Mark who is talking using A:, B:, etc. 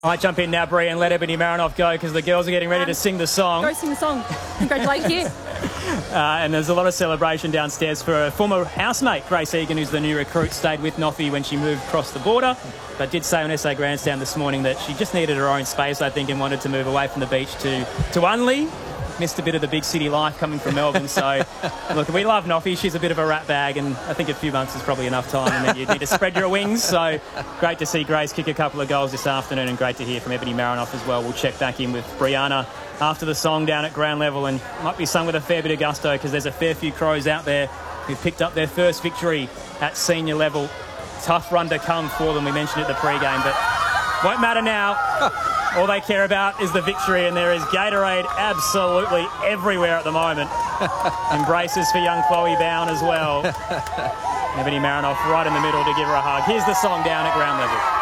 A: I might jump in now, Bree, and let Ebony Marinoff go because the girls are getting ready to sing the song.
B: Go sing the song. Congratulations, you.
A: And there's a lot of celebration downstairs for a former housemate, Grace Egan, who's the new recruit, stayed with Noffy when she moved across the border, but did say on SA Grandstand this morning that she just needed her own space, I think, and wanted to move away from the beach to Unley. Missed a bit of the big city life coming from Melbourne. So, look, we love Noffy. She's a bit of a rat bag, and I think a few months is probably enough time, and then you need to spread your wings. So, great to see Grace kick a couple of goals this afternoon, and great to hear from Ebony Marinoff as well. We'll check back in with Brianna after the song down at ground level, and might be sung with a fair bit of gusto because there's a fair few Crows out there who've picked up their first victory at senior level. Tough run to come for them. We mentioned it at the pre-game, but won't matter now. All they care about is the victory, and there is Gatorade absolutely everywhere at the moment. Embraces for young Chloe Bown as well. Ebony Marinoff right in the middle to give her a hug. Here's the song down at ground level.